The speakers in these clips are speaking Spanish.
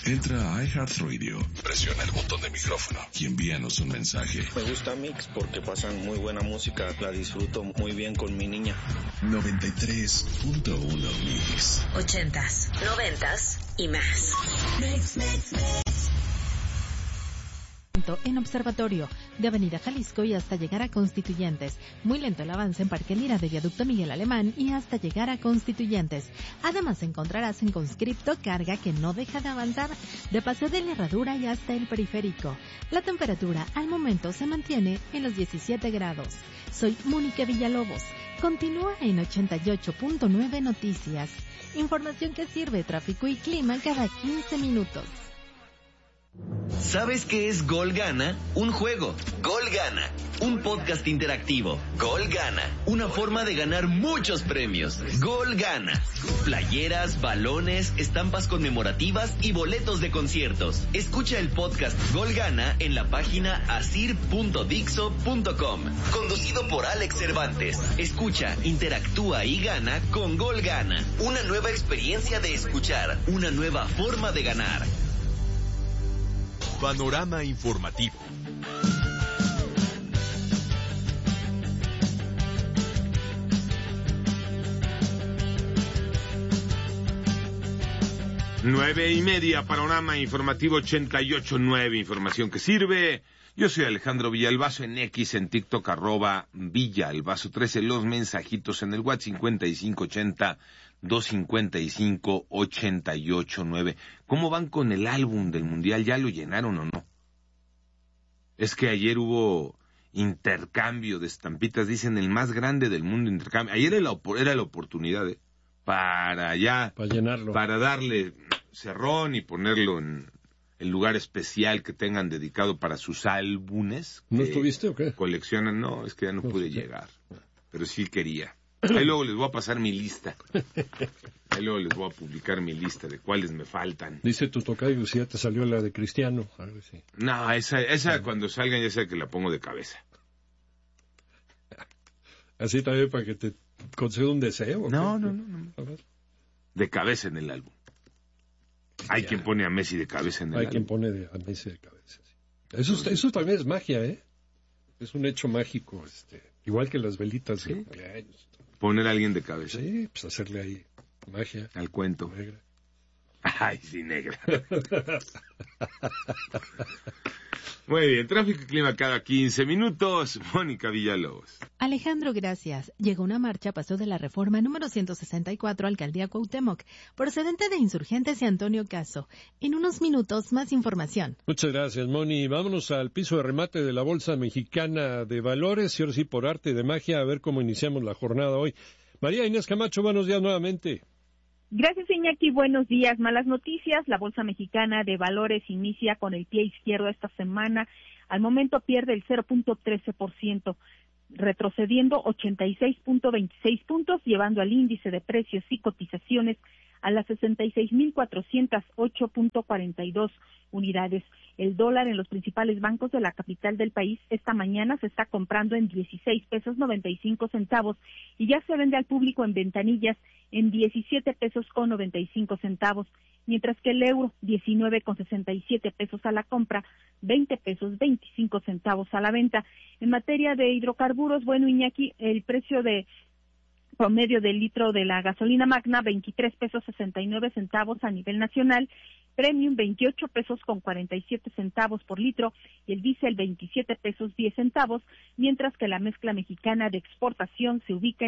Entra a iHeartRadio, presiona el botón de micrófono y envíanos un mensaje. Me gusta Mix porque pasan muy buena música, la disfruto muy bien con mi niña. 93.1 Mix. 80s, 90s y más. Mix. En Observatorio, de Avenida Jalisco y hasta llegar a Constituyentes. Muy lento el avance en Parque Lira de Viaducto Miguel Alemán y hasta llegar a Constituyentes. Además encontrarás en Conscripto carga que no deja de avanzar de Paseo de la Herradura y hasta el Periférico. La temperatura al momento se mantiene en los 17 grados. Soy Mónica Villalobos. Continúa en 88.9 Noticias. Información que sirve tráfico y clima cada 15 minutos. ¿Sabes qué es Gol Gana? Un juego. Gol Gana. Un podcast interactivo. Gol Gana. Una forma de ganar muchos premios. Gol Gana. Playeras, balones, estampas conmemorativas y boletos de conciertos. Escucha el podcast Gol Gana en la página asir.dixo.com. Conducido por Alex Cervantes. Escucha, interactúa y gana con Gol Gana. Una nueva experiencia de escuchar. Una nueva forma de ganar. Panorama informativo. Nueve y media, Panorama informativo 88.9, información que sirve. Yo soy Alejandro Villalbazo, en X, en TikTok, @Villalbazo 13, los mensajitos en el WhatsApp 5580-255-889. ¿Cómo van con el álbum del Mundial? ¿Ya lo llenaron o no? Es que ayer hubo intercambio de estampitas, dicen el más grande del mundo intercambio. Ayer era la oportunidad, para llenarlo, para darle cerrón y ponerlo en el lugar especial que tengan dedicado para sus álbumes. ¿No estuviste o qué? Coleccionan, no, es que ya no pude llegar, pero sí quería. Ahí luego les voy a pasar mi lista. Ahí luego les voy a publicar mi lista de cuáles me faltan. Dice tu tocayo, si ya te salió la de Cristiano, algo así. No, esa cuando salgan ya sé que la pongo de cabeza. Así también para que te conceda un deseo. No. De cabeza en el álbum. Hay quien pone a Messi de cabeza en el álbum. Hay quien pone a Messi de cabeza, sí. Eso también es magia, Es un hecho mágico, igual que las velitas de cumpleaños. Poner a alguien de cabeza. Sí, pues hacerle ahí magia. Al cuento. Negra. Ay, sí, negra. Muy bien, tráfico y clima cada 15 minutos. Mónica Villalobos. Alejandro, gracias. Llegó una marcha a Paso de la Reforma número 164, Alcaldía Cuauhtémoc, procedente de Insurgentes y Antonio Caso. En unos minutos, más información. Muchas gracias, Moni. Vámonos al piso de remate de la Bolsa Mexicana de Valores, y ahora sí, por arte de magia, a ver cómo iniciamos la jornada hoy. María Inés Camacho, buenos días nuevamente. Gracias, Iñaki. Buenos días. Malas noticias. La Bolsa Mexicana de Valores inicia con el pie izquierdo esta semana. Al momento pierde el 0.13%, retrocediendo 86.26 puntos, llevando al índice de precios y cotizaciones a las 66.408.42 unidades. El dólar en los principales bancos de la capital del país esta mañana se está comprando en 16 pesos 95 centavos y ya se vende al público en ventanillas en 17 pesos con 95 centavos, mientras que el euro 19,67 pesos a la compra, 20 pesos 25 centavos a la venta. En materia de hidrocarburos, bueno, Iñaki, el precio de promedio del litro de la gasolina magna, 23 pesos 69 centavos a nivel nacional, premium 28 pesos con 47 centavos por litro y el diésel 27 pesos 10 centavos, mientras que la mezcla mexicana de exportación se ubica en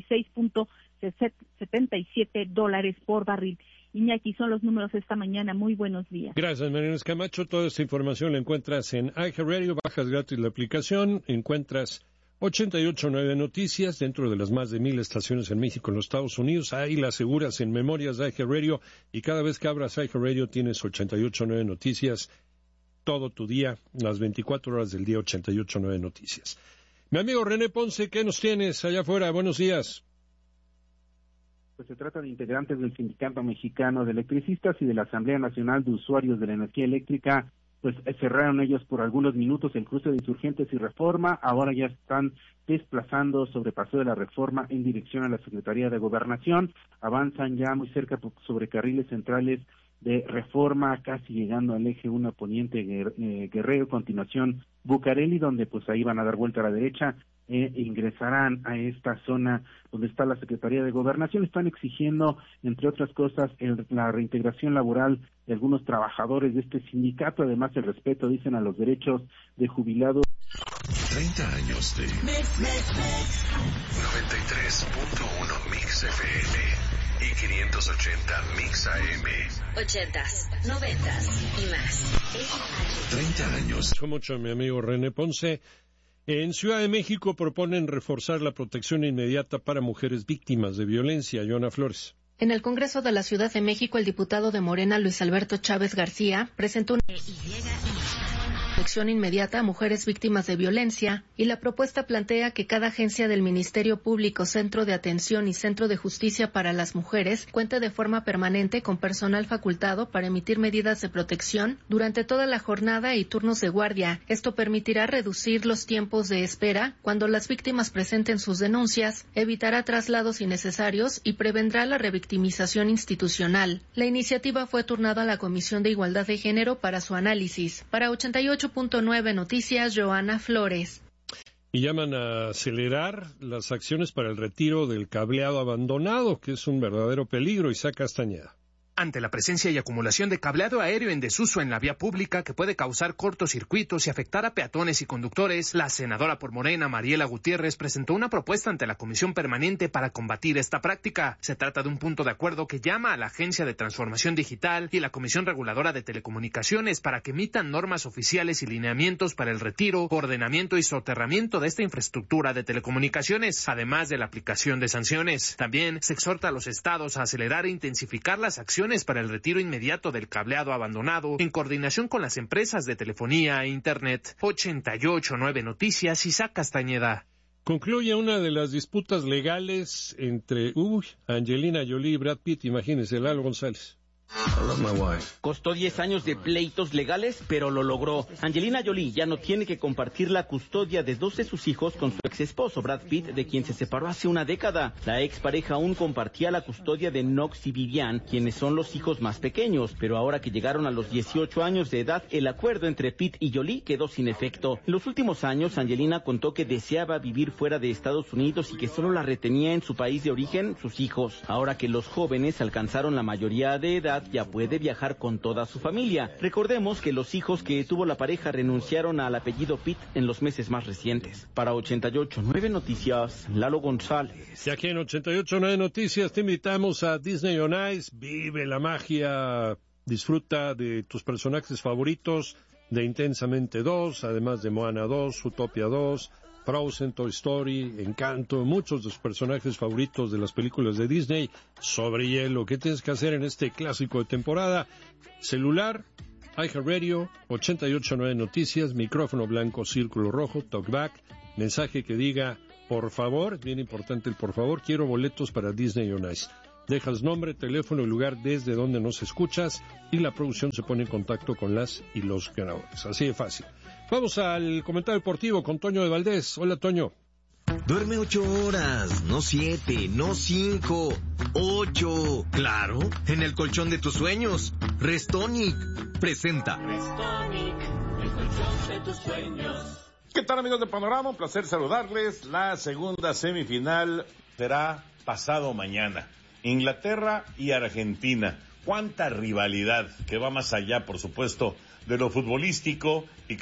66.77 dólares por barril. Iñaki, son los números esta mañana. Muy buenos días. Gracias, María Inés Camacho. Toda esta información la encuentras en iHeartRadio, bajas gratis la aplicación, encuentras 88.9 Noticias, dentro de las más de 1,000 estaciones en México, en los Estados Unidos. Ahí las seguras en memorias de iHeartRadio, y cada vez que abras iHeartRadio tienes 88.9 Noticias, todo tu día, las 24 horas del día, 88.9 Noticias. Mi amigo René Ponce, ¿qué nos tienes allá afuera? Buenos días. Pues se trata de integrantes del Sindicato Mexicano de Electricistas y de la Asamblea Nacional de Usuarios de la Energía Eléctrica. Pues cerraron ellos por algunos minutos el cruce de Insurgentes y Reforma. Ahora ya están desplazando sobre Paseo de la Reforma en dirección a la Secretaría de Gobernación. Avanzan ya muy cerca sobre carriles centrales de Reforma, casi llegando al eje 1 poniente Guerrero, continuación Bucareli, donde pues ahí van a dar vuelta a la derecha, ingresarán a esta zona donde está la Secretaría de Gobernación. Están exigiendo, entre otras cosas, la reintegración laboral de algunos trabajadores de este sindicato, además el respeto, dicen, a los derechos de jubilados. 30 años de 93.1 Mix FM y 580 Mix AM. 80s, 90s y más. 30 años. Mucho mi amigo René Ponce. En Ciudad de México proponen reforzar la protección inmediata para mujeres víctimas de violencia. Joana Flores. En el Congreso de la Ciudad de México, el diputado de Morena, Luis Alberto Chávez García, presentó una protección inmediata a mujeres víctimas de violencia, y la propuesta plantea que cada agencia del Ministerio Público, Centro de Atención y Centro de Justicia para las Mujeres cuente de forma permanente con personal facultado para emitir medidas de protección durante toda la jornada y turnos de guardia. Esto permitirá reducir los tiempos de espera cuando las víctimas presenten sus denuncias, evitará traslados innecesarios y prevendrá la revictimización institucional. La iniciativa fue turnada a la Comisión de Igualdad de Género para su análisis. Para 88.9 Noticias, Joana Flores. Y llaman a acelerar las acciones para el retiro del cableado abandonado, que es un verdadero peligro. Isaac Castañeda. Ante la presencia y acumulación de cableado aéreo en desuso en la vía pública que puede causar cortocircuitos y afectar a peatones y conductores, la senadora por Morena, Mariela Gutiérrez, presentó una propuesta ante la Comisión Permanente para combatir esta práctica. Se trata de un punto de acuerdo que llama a la Agencia de Transformación Digital y la Comisión Reguladora de Telecomunicaciones para que emitan normas oficiales y lineamientos para el retiro, ordenamiento y soterramiento de esta infraestructura de telecomunicaciones, además de la aplicación de sanciones. También se exhorta a los estados a acelerar e intensificar las acciones para el retiro inmediato del cableado abandonado en coordinación con las empresas de telefonía e internet. 88.9 Noticias, Isaac Castañeda. Concluye una de las disputas legales entre Angelina Jolie y Brad Pitt. Imagínense, Lalo González. Costó 10 años de pleitos legales, pero lo logró. Angelina Jolie ya no tiene que compartir la custodia de 2 de sus hijos con su ex esposo Brad Pitt, de quien se separó hace una década. La expareja aún compartía la custodia de Knox y Vivian, quienes son los hijos más pequeños, pero ahora que llegaron a los 18 años de edad, el acuerdo entre Pitt y Jolie quedó sin efecto. En los últimos años, Angelina contó que deseaba vivir fuera de Estados Unidos y que solo la retenía en su país de origen, sus hijos. Ahora que los jóvenes alcanzaron la mayoría de edad, ya puede viajar con toda su familia. Recordemos que los hijos que tuvo la pareja renunciaron al apellido Pitt en los meses más recientes. Para 88.9 Noticias, Lalo González. Y aquí en 88.9 Noticias te invitamos a Disney on Ice. Vive la magia, disfruta de tus personajes favoritos de Intensamente 2, además de Moana 2, Utopia 2, Frozen, Toy Story, Encanto, muchos de sus personajes favoritos de las películas de Disney sobre hielo. ¿Qué tienes que hacer en este clásico de temporada? Celular, iHeartRadio, 88.9 Noticias, micrófono blanco, círculo rojo, talkback, mensaje que diga, por favor, bien importante el por favor, quiero boletos para Disney on Ice. Dejas nombre, teléfono y lugar desde donde nos escuchas y la producción se pone en contacto con las y los ganadores. Así de fácil. Vamos al comentario deportivo con Toño de Valdés. Hola, Toño. Duerme 8 horas, no 7, no 5, 8. Claro, en el colchón de tus sueños. Restonic presenta. Restonic, el colchón de tus sueños. ¿Qué tal, amigos de Panorama? Un placer saludarles. La segunda semifinal será pasado mañana. Inglaterra y Argentina. Cuánta rivalidad que va más allá, por supuesto, de lo futbolístico y